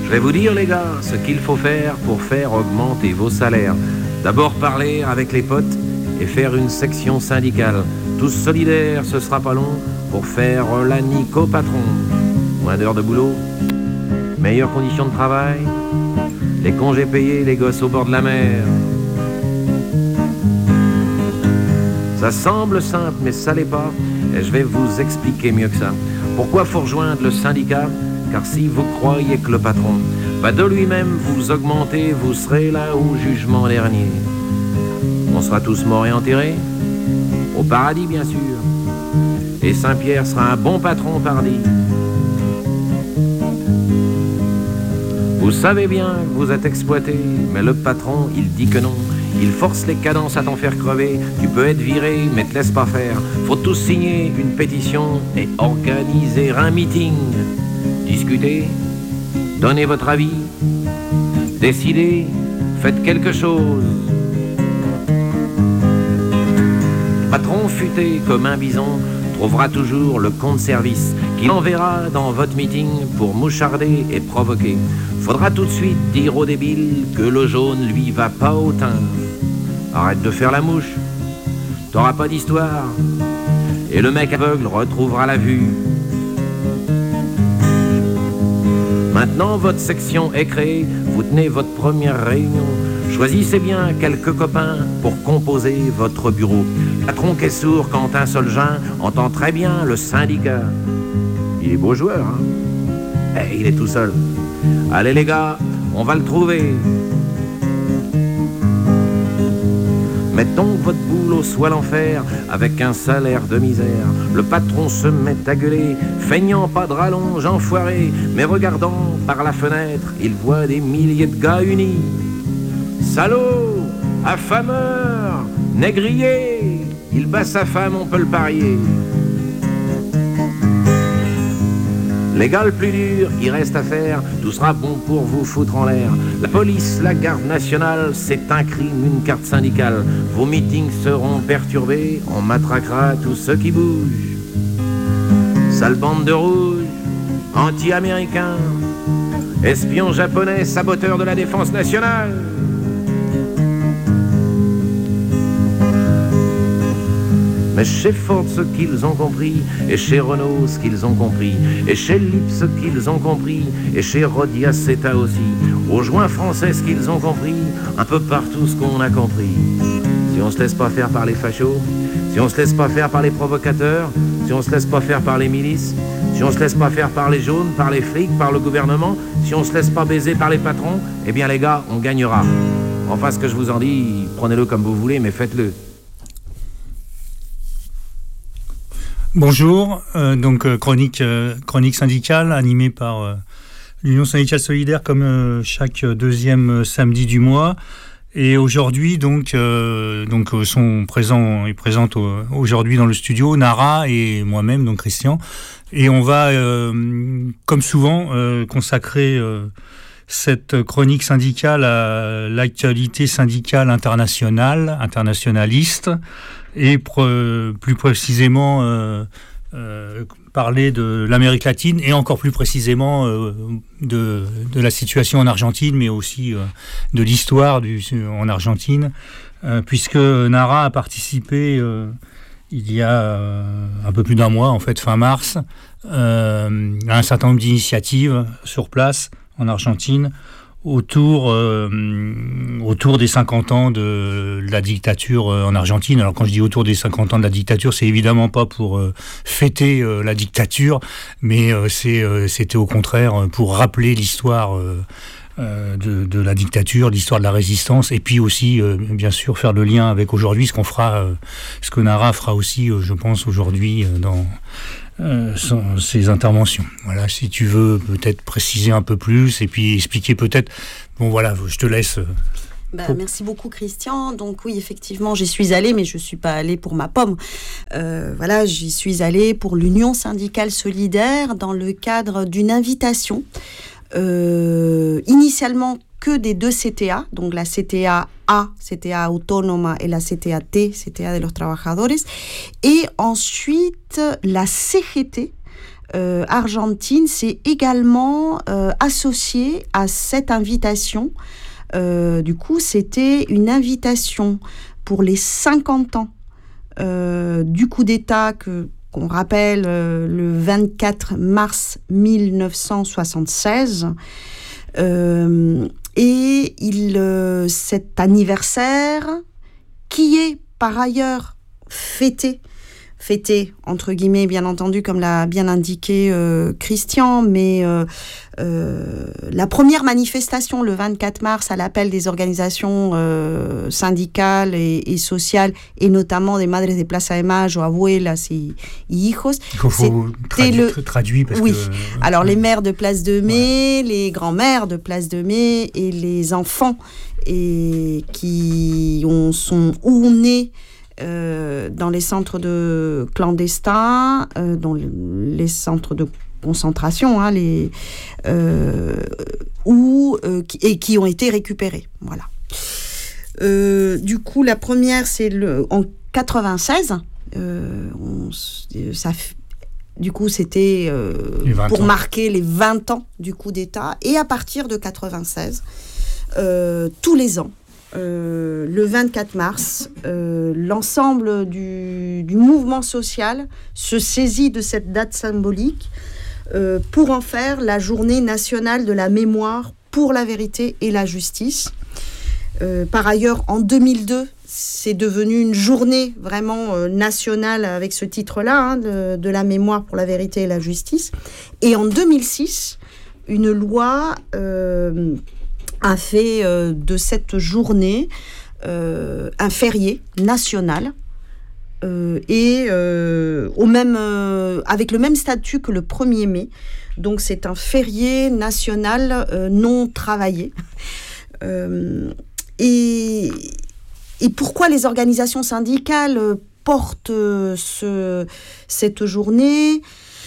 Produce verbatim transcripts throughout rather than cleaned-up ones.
Je vais vous dire les gars, ce qu'il faut faire pour faire augmenter vos salaires. D'abord parler avec les potes et faire une section syndicale. Tous solidaires, ce sera pas long pour faire la nique au patron. Moins d'heures de boulot, meilleures conditions de travail, les congés payés, les gosses au bord de la mer. Ça semble simple, mais ça l'est pas, et je vais vous expliquer mieux que ça. Pourquoi faut rejoindre le syndicat? Car si vous croyez que le patron va de lui-même vous augmenter, vous serez là au jugement dernier. On sera tous morts et enterrés, au paradis bien sûr, et Saint-Pierre sera un bon patron pardi. Vous savez bien que vous êtes exploité, mais le patron, il dit que non. Il force les cadences à t'en faire crever. Tu peux être viré, mais te laisse pas faire. Faut tous signer une pétition et organiser un meeting. Discutez, donnez votre avis, décidez, faites quelque chose. Patron futé comme un bison trouvera toujours le compte-service qu'il enverra dans votre meeting pour moucharder et provoquer. Faudra tout de suite dire au débile que le jaune lui va pas au teint. Arrête de faire la mouche, t'auras pas d'histoire, et le mec aveugle retrouvera la vue. Maintenant votre section est créée, vous tenez votre première réunion. Choisissez bien quelques copains pour composer votre bureau. Le patron qui est sourd quand un seul jeune entend très bien le syndicat. Il est beau joueur, hein? Eh, il est tout seul. Allez les gars, on va le trouver. Mettons que votre boulot soit l'enfer, avec un salaire de misère. Le patron se met à gueuler, feignant pas de rallonge, enfoiré. Mais regardant par la fenêtre, il voit des milliers de gars unis. Salaud, affameur, négrier, il bat sa femme, on peut le parier. Les gars le plus dur, il reste à faire, tout sera bon pour vous foutre en l'air. La police, la garde nationale, c'est un crime, une carte syndicale. Vos meetings seront perturbés, on matraquera tous ceux qui bougent. Sale bande de rouges, anti-américains, espions japonais, saboteurs de la défense nationale. Mais chez Ford ce qu'ils ont compris, et chez Renault ce qu'ils ont compris, et chez Lip ce qu'ils ont compris, et chez Rodia Seta aussi, aux joints français ce qu'ils ont compris, un peu partout ce qu'on a compris. Si on se laisse pas faire par les fachos, si on se laisse pas faire par les provocateurs, si on se laisse pas faire par les milices, si on se laisse pas faire par les jaunes, par les flics, par le gouvernement, si on se laisse pas baiser par les patrons, eh bien les gars, on gagnera. Enfin ce que je vous en dis, prenez-le comme vous voulez, mais faites-le. Bonjour, euh, donc euh, chronique, euh, chronique syndicale animée par euh, l'Union syndicale solidaire comme euh, chaque deuxième euh, samedi du mois. Et aujourd'hui, donc, euh, donc euh, sont présents et présentes euh, aujourd'hui dans le studio Nara et moi-même, donc Christian. Et on va, euh, comme souvent, euh, consacrer euh, cette chronique syndicale à l'actualité syndicale internationale, internationaliste. Et pr- plus précisément euh, euh, parler de l'Amérique latine et encore plus précisément euh, de, de la situation en Argentine, mais aussi euh, de l'histoire du, en Argentine, euh, puisque Nara a participé euh, il y a euh, un peu plus d'un mois, en fait, fin mars, euh, à un certain nombre d'initiatives sur place en Argentine, autour euh, autour des cinquante ans de la dictature en Argentine. Alors quand je dis autour des cinquante ans de la dictature, c'est évidemment pas pour euh, fêter euh, la dictature, mais euh, c'est euh, c'était au contraire pour rappeler l'histoire euh, euh, de, de la dictature, l'histoire de la résistance, et puis aussi euh, bien sûr faire le lien avec aujourd'hui, ce qu'on fera, euh, ce que Nara fera aussi, euh, je pense aujourd'hui euh, dans Euh, ces interventions. Voilà, si tu veux peut-être préciser un peu plus et puis expliquer peut-être. Bon voilà, je te laisse. Bah, merci beaucoup Christian. Donc oui, effectivement, j'y suis allée, mais je suis pas allée pour ma pomme. Euh, voilà, j'y suis allée pour l'Union syndicale solidaire dans le cadre d'une invitation. Euh, initialement que des deux C T A, donc la C T A A, C T A Autónoma, et la C T A T, C T A de los Trabajadores, et ensuite la C G T, euh, Argentine s'est également euh, associée à cette invitation. Euh, du coup, c'était une invitation pour les cinquante ans euh, du coup d'État que, qu'on rappelle euh, le vingt-quatre mars mille neuf cent soixante-seize. Euh, et il, euh, cet anniversaire, qui est par ailleurs fêté, fêté entre guillemets bien entendu comme l'a bien indiqué euh, Christian, mais euh, euh, la première manifestation le vingt-quatre mars à l'appel des organisations euh, syndicales et, et sociales et notamment des Madres de Plaza de Mayo, Abuelas y, y Hijos. Il faut, faut tradu- le... traduire parce oui. que... Alors les mères de Place de Mai, ouais. les grands-mères de Place de Mai et les enfants et qui ont, sont ou nés Euh, dans les centres de clandestins, euh, dans les centres de concentration, hein, les, euh, ou, euh, qui, et qui ont été récupérés. Voilà. Euh, du coup, la première, c'est le, en quatre-vingt-seize. Euh, on, ça, du coup, c'était euh, pour ans. marquer les vingt ans du coup d'État. Et à partir de quatre-vingt-seize, euh, tous les ans, Euh, le vingt-quatre mars, euh, l'ensemble du, du mouvement social se saisit de cette date symbolique euh, pour en faire la journée nationale de la mémoire pour la vérité et la justice. Euh, par ailleurs, en deux mille deux, c'est devenu une journée vraiment euh, nationale avec ce titre-là, hein, de, de la mémoire pour la vérité et la justice. Et en deux mille six, une loi... Euh, a fait euh, de cette journée euh, un férié national euh, et euh, au même, euh, avec le même statut que le premier mai. Donc c'est un férié national euh, non travaillé. Euh, et, et pourquoi les organisations syndicales portent ce, cette journée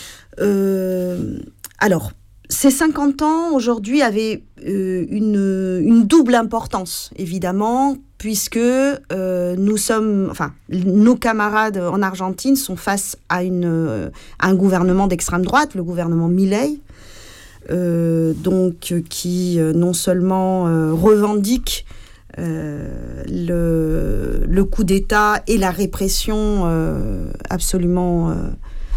euh, Alors, ces cinquante ans, aujourd'hui, avaient euh, une, une double importance, évidemment, puisque euh, nous sommes, enfin, nos camarades en Argentine sont face à, une, euh, à un gouvernement d'extrême droite, le gouvernement Milei, euh, donc, qui euh, non seulement euh, revendique euh, le, le coup d'État et la répression euh, absolument... Euh,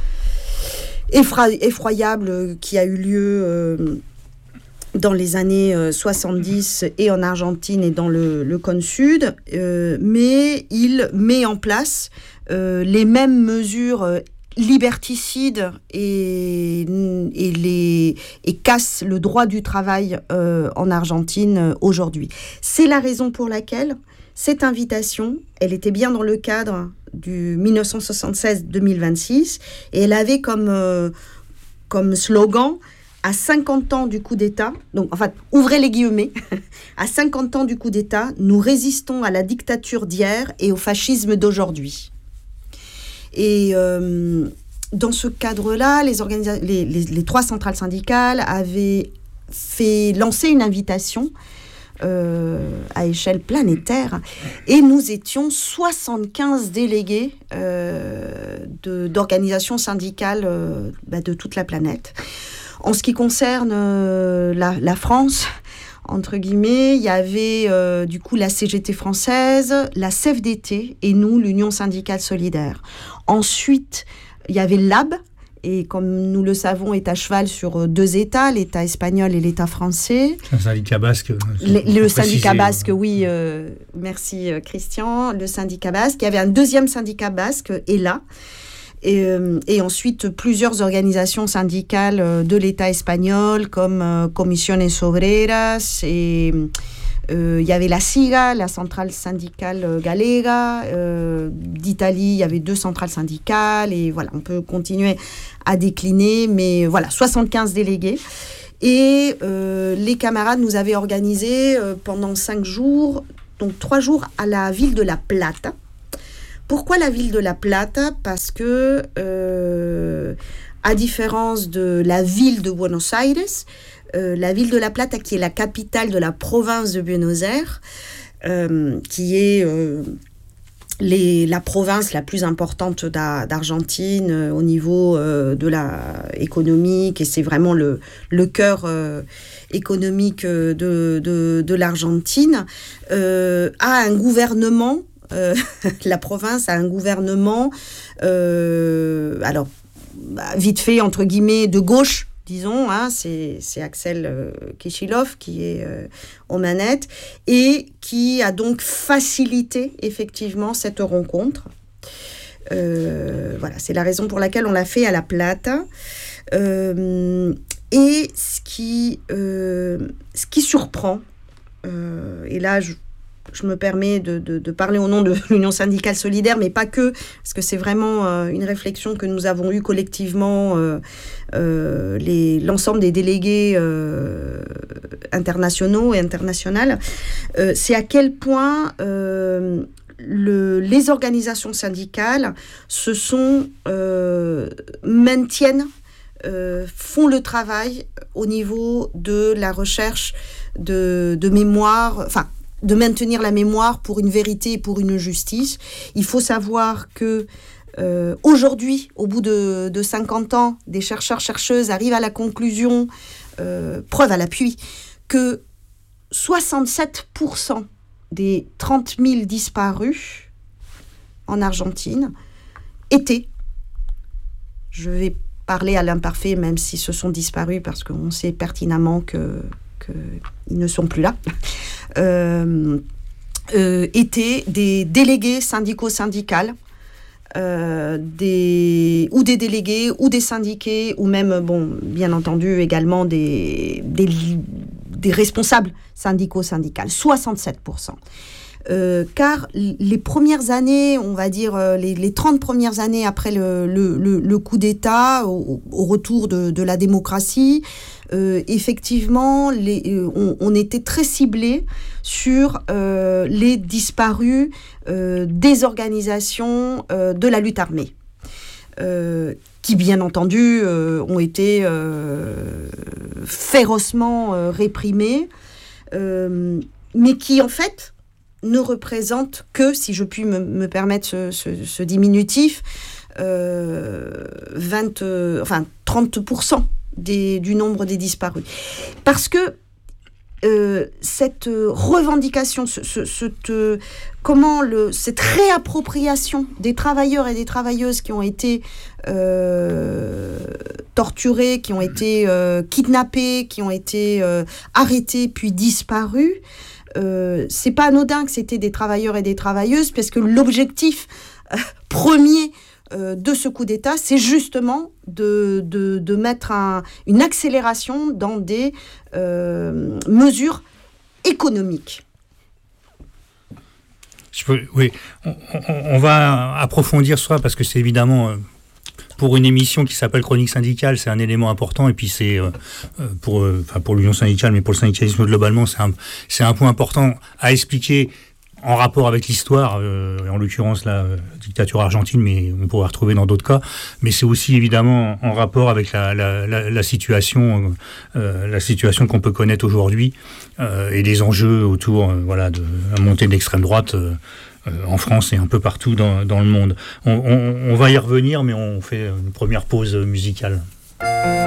effroyable qui a eu lieu euh, dans les années euh, soixante-dix et en Argentine et dans le, le cône sud, euh, mais il met en place euh, les mêmes mesures euh, liberticides et, et, les, et casse le droit du travail euh, en Argentine euh, aujourd'hui. C'est la raison pour laquelle cette invitation, elle était bien dans le cadre du mille neuf cent soixante-seize deux mille vingt-six et elle avait comme, euh, comme slogan « À cinquante ans du coup d'État », donc enfin, ouvrez les guillemets, « À cinquante ans du coup d'État, nous résistons à la dictature d'hier et au fascisme d'aujourd'hui ». Et euh, dans ce cadre-là, les, organisa- les, les, les trois centrales syndicales avaient fait lancer une invitation Euh, à échelle planétaire et nous étions soixante-quinze délégués euh, de, d'organisations syndicales euh, bah, de toute la planète. En ce qui concerne euh, la, la France, entre guillemets, il y avait euh, du coup la C G T française, la C F D T et nous, l'Union syndicale solidaire. Ensuite, il y avait l'A B, et comme nous le savons, est à cheval sur deux États, l'État espagnol et l'État français. Le syndicat basque. Le, le syndicat basque, oui, euh, merci Christian. Le syndicat basque. Il y avait un deuxième syndicat basque, E L A. Et, euh, et ensuite, plusieurs organisations syndicales de l'État espagnol, comme euh, Comisiones Obreras et... Euh, il y avait la SIGA, la centrale syndicale galega. Euh, D'Italie, il y avait deux centrales syndicales. Et voilà, on peut continuer à décliner. Mais voilà, soixante-quinze délégués. Et euh, les camarades nous avaient organisé euh, pendant cinq jours, donc trois jours à la ville de La Plata. Pourquoi la ville de La Plata ? Parce que, euh, à différence de la ville de Buenos Aires, Euh, la ville de La Plata, qui est la capitale de la province de Buenos Aires, euh, qui est euh, les, la province la plus importante d'A- d'Argentine euh, au niveau euh, de la économique, et c'est vraiment le, le cœur euh, économique de, de, de l'Argentine, euh, a un gouvernement, euh, la province a un gouvernement, euh, alors vite fait entre guillemets de gauche, disons, hein, c'est, c'est Axel euh, Kicillof qui est euh, aux manettes et qui a donc facilité effectivement cette rencontre. Euh, voilà, c'est la raison pour laquelle on l'a fait à La Plata. Euh, et ce qui, euh, ce qui surprend, euh, et là je, je me permets de, de, de parler au nom de l'Union syndicale solidaire, mais pas que, parce que c'est vraiment euh, une réflexion que nous avons eue collectivement, euh, euh, les, l'ensemble des délégués euh, internationaux et internationales, euh, c'est à quel point euh, le, les organisations syndicales se sont, euh, maintiennent, euh, font le travail au niveau de la recherche de, de mémoire, enfin, de maintenir la mémoire pour une vérité et pour une justice. Il faut savoir que euh, aujourd'hui, au bout de, de cinquante ans, des chercheurs, chercheuses arrivent à la conclusion, euh, preuve à l'appui, que soixante-sept pour cent des trente mille disparus en Argentine étaient, je vais parler à l'imparfait, même si ce sont disparus, parce qu'on sait pertinemment que qu'ils ne sont plus là, euh, euh, étaient des délégués syndicaux-syndicales, euh, des, ou des délégués, ou des syndiqués, ou même, bon, bien entendu, également des, des, des responsables syndicaux-syndicales, soixante-sept pour cent. Euh, car les premières années, on va dire les, les trente premières années après le, le, le, le coup d'État, au, au retour de, de la démocratie, euh, effectivement, les, euh, on, on était très ciblés sur euh, les disparus euh, des organisations euh, de la lutte armée. Euh, qui bien entendu euh, ont été euh, férocement euh, réprimés, euh, mais qui en fait ne représente que, si je puis me, me permettre ce, ce, ce diminutif, euh, vingt, euh, enfin, trente pour cent des, du nombre des disparus. Parce que euh, cette revendication, ce, ce, cette, euh, comment le, cette réappropriation des travailleurs et des travailleuses qui ont été euh, torturés, qui ont été euh, kidnappés, qui ont été euh, arrêtés puis disparus, Euh, c'est pas anodin que c'était des travailleurs et des travailleuses, parce que l'objectif euh, premier euh, de ce coup d'État, c'est justement de, de, de mettre un, une accélération dans des euh, mesures économiques. Je peux, oui, on, on, on va approfondir ça, parce que c'est évidemment... Euh... Pour une émission qui s'appelle Chronique syndicale, c'est un élément important, et puis c'est euh, pour, euh, enfin pour l'Union syndicale, mais pour le syndicalisme globalement, c'est un, c'est un point important à expliquer en rapport avec l'histoire, euh, en l'occurrence la euh, dictature argentine, mais on pourrait retrouver dans d'autres cas, mais c'est aussi évidemment en rapport avec la, la, la, la situation, euh, la situation qu'on peut connaître aujourd'hui, euh, et les enjeux autour euh, voilà, de la montée de l'extrême droite, euh, Euh, en France et un peu partout dans, dans le monde. On, on, on va y revenir, mais on fait une première pause musicale.